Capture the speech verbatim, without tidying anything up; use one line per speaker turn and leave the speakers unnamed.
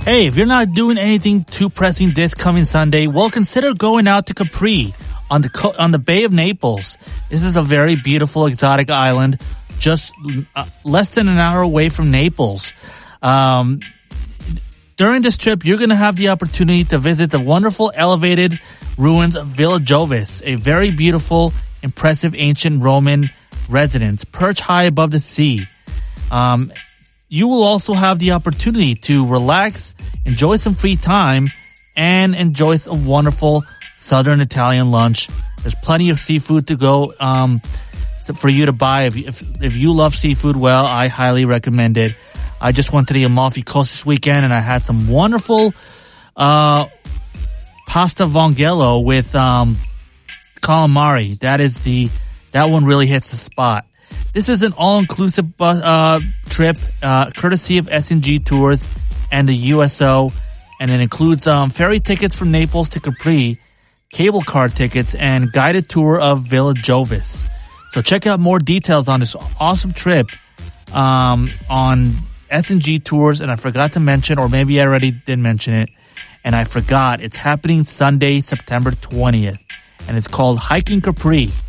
Hey, if you're not doing anything too pressing this coming Sunday, well, consider going out to Capri on the co- on the Bay of Naples. This is a very beautiful, exotic island, just uh, less than an hour away from Naples. Um, during this trip, you're going to have the opportunity to visit the wonderful elevated ruins of Villa Jovis, a very beautiful, impressive ancient Roman residence perched high above the sea. Um, you will also have the opportunity to relax, enjoy some free time, and enjoy a wonderful Southern Italian lunch. There's plenty of seafood to go um, to, for you to buy. If, if if you love seafood, well, I highly recommend it. I just went to the Amalfi Coast this weekend, and I had some wonderful uh, pasta vongelo with um, calamari. That is the that one really hits the spot. This is an all-inclusive uh, trip, uh, courtesy of S and G Tours and the U S O, and it includes um, ferry tickets from Naples to Capri, cable car tickets, and guided tour of Villa Jovis. So check out more details on this awesome trip um, on S and G Tours, and I forgot to mention, or maybe I already did mention it, and I forgot, it's happening Sunday, September twentieth, and it's called Hiking Capri.